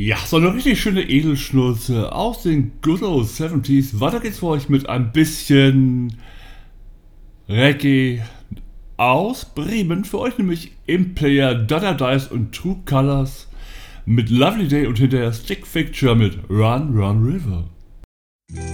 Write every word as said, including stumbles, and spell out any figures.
Ja, so eine richtig schöne Edelschnulze aus den Good Old Seventies. Weiter geht's für euch mit ein bisschen Reggae aus Bremen. Für euch nämlich im Player Dada Dice und True Colors mit Lovely Day und hinterher Stick Picture mit Run Run River.